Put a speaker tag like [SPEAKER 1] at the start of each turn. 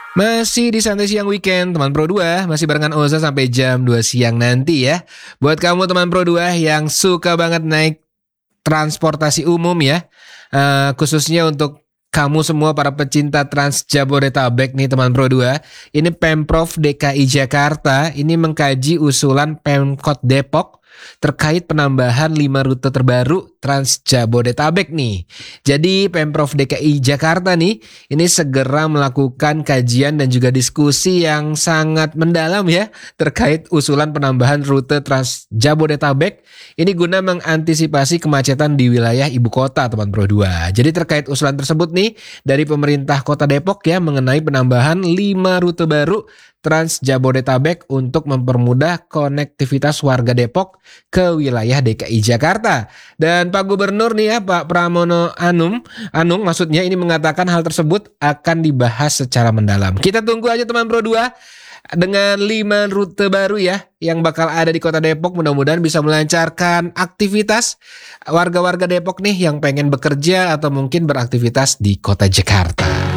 [SPEAKER 1] Masih di Santai Siang Weekend, teman Pro 2. Masih barengan Oza sampai jam 2 siang nanti ya. Buat kamu teman Pro 2 yang suka banget naik transportasi umum ya. Khususnya untuk kamu semua para pecinta Trans Jabodetabek nih teman Pro 2. Ini Pemprov DKI Jakarta ini mengkaji usulan Pemkot Depok terkait penambahan 5 rute terbaru Trans Jabodetabek nih. Jadi Pemprov DKI Jakarta nih ini segera melakukan kajian dan juga diskusi yang sangat mendalam ya terkait usulan penambahan rute Trans Jabodetabek ini guna mengantisipasi kemacetan di wilayah ibu kota teman Pro 2. Jadi terkait usulan tersebut nih dari pemerintah Kota Depok ya mengenai penambahan 5 rute baru Trans Jabodetabek untuk mempermudah konektivitas warga Depok ke wilayah DKI Jakarta. Dan Pak Gubernur nih ya Pak Pramono Anung maksudnya ini mengatakan hal tersebut akan dibahas secara mendalam. Kita tunggu aja teman Pro 2 dengan 5 rute baru ya yang bakal ada di Kota Depok. Mudah-mudahan bisa melancarkan aktivitas warga-warga Depok nih yang pengen bekerja atau mungkin beraktivitas di Kota Jakarta.